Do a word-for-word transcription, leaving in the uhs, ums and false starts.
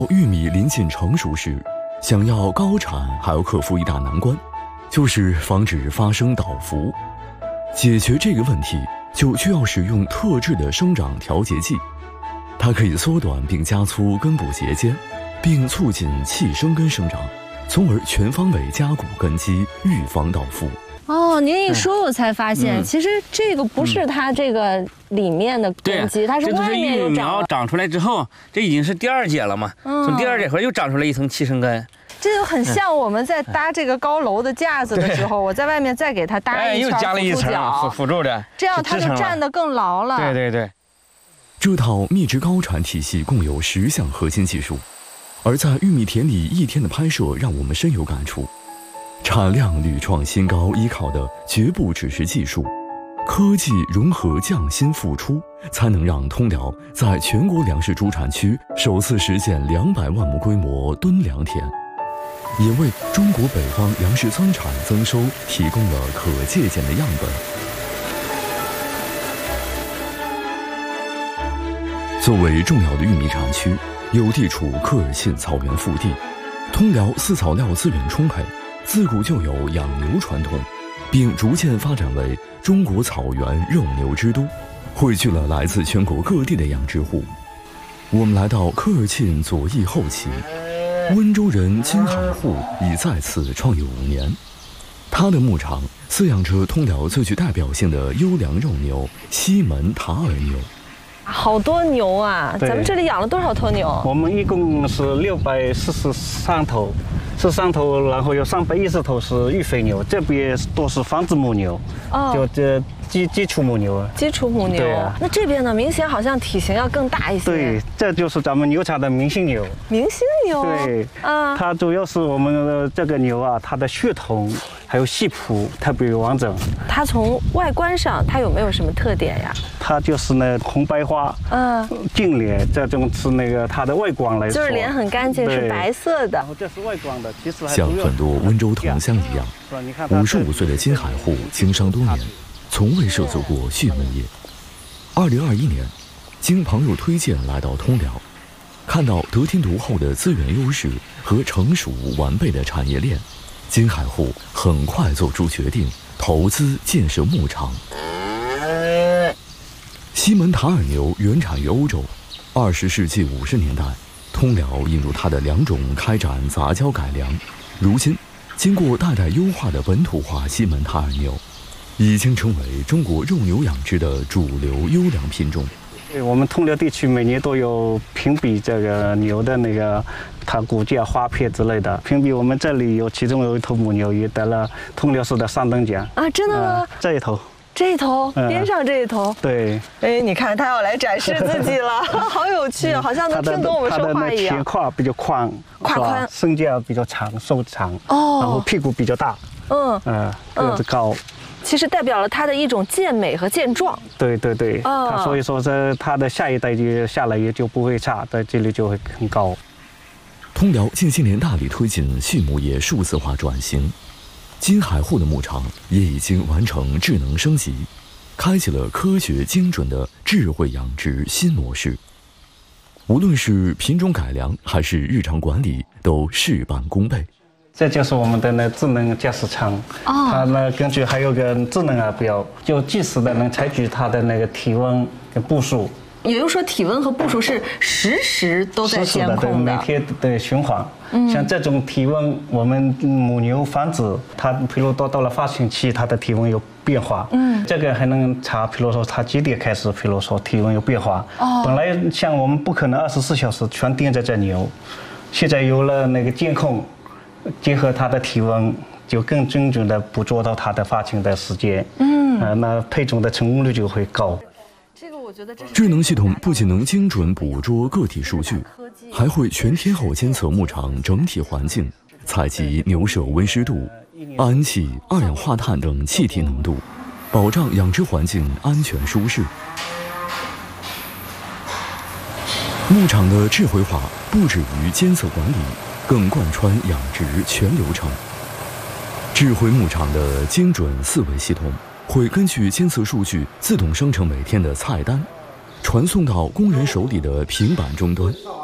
玉米临近成熟时，想要高产，还要克服一大难关，就是防止发生倒伏。解决这个问题，就需要使用特制的生长调节剂，它可以缩短并加粗根部节间，并促进气生根生长，从而全方位加固根基，预防倒伏。 哦，您一说，我才发现，嗯、其实这个不是它这个里面的根基，嗯、它是外面又长了。这就是玉米苗长出来之后，这已经是第二节了嘛？嗯、从第二节后又长出来一层气生根。 这就很像我们在搭这个高楼的架子的时候，我在外面再给它搭一圈又加了一层辅辅助的， 这样它就站得更牢了。 对对对。 这套密植高产体系共有十项核心技术，而在玉米田里一天的拍摄让我们深有感触。产量屡创新高，依靠的绝不只是技术，科技融合匠心付出，才能让通辽在全国粮食主产区首次实现两百万亩规模吨粮田，也为中国北方粮食增产增收提供了可借鉴的样本。作为重要的玉米产区，又地处科尔沁草原腹地，通辽饲草料资源充沛，自古就有养牛传统，并逐渐发展为中国草原肉牛之都，汇聚了来自全国各地的养殖户。我们来到科尔沁左翼后旗，温州人金海户已在此创业五年，他的牧场饲养着通辽最具代表性的优良肉牛西门塔尔牛。 好多牛啊！咱们这里养了多少头牛？ 我们一共是六百四十三头，四十三头，然后有三百一十头是育肥牛，这边都是繁殖母牛，哦，就这基基础母牛。 基础母牛。对啊。那这边呢，明显好像体型要更大一些。 对，这就是咱们牛场的明星牛。 明星牛。 对，啊，它主要是我们的这个牛啊，它的血统还有系谱特别完整。 它从外观上，它有没有什么特点呀？ 它就是那红白花，嗯，净脸，这种是那个它的外观来说， 就是脸很干净，是白色的。 然后这是外观的，其实像很多温州同乡一样，五十五岁的金海户经商多年，从未涉足过畜牧业。二零二一年，经朋友推荐来到通辽，看到得天独厚的资源优势和成熟完备的产业链，金海户很快做出决定，投资建设牧场。西门塔尔牛原产于欧洲，二十世纪五十年代，通辽引入它的两种开展杂交改良，如今经过代代优化的本土化西门塔尔牛，已经成为中国肉牛养殖的主流优良品种。 对，我们通辽地区每年都有评比这个牛的那个它骨架、花片之类的评比，我们这里有其中有一头母牛也得了通辽市的三等奖啊！真的吗？ 呃、这一头。 这一头，边上这一头， 对， 哎，你看他要来展示自己了，好有趣，好像能听懂我们说话一样。 前胯比较宽， 胯宽， 身架比较长，瘦长，哦，然后屁股比较大，嗯嗯，个子高， 其实代表了它的一种健美和健壮。 对对对，它所以说这它的下一代就下来也就不会差，在这里就会很高。 通辽近些年大力推进畜牧业数字化转型。金海户的牧场也已经完成智能升级，开启了科学精准的智慧养殖新模式。无论是品种改良还是日常管理，都事半功倍。 这就是我们的那智能驾驶舱，哦，它呢根据还有个智能耳表，就即时的能采取它的那个体温跟步数。 也就是说，体温和步数是实时都在监控的， 每天的循环。嗯，像这种体温，我们母牛繁殖，它比如到到了发情期，它的体温有变化。嗯，这个还能查，比如说它几点开始，比如说体温有变化。哦，本来像我们不可能二十四小时全盯着这牛，现在有了那个监控，结合它的体温，就更精准的捕捉到它的发情的时间。嗯，呃，那配种的成功率就会高。 智能系统不仅能精准捕捉个体数据，还会全天候监测牧场整体环境，采集牛舍温湿度、氨气、二氧化碳等气体浓度，保障养殖环境安全舒适。牧场的智慧化不止于监测管理，更贯穿养殖全流程。智慧牧场的精准四维系统会根据监测数据自动生成每天的菜单，传送到工人手里的平板终端。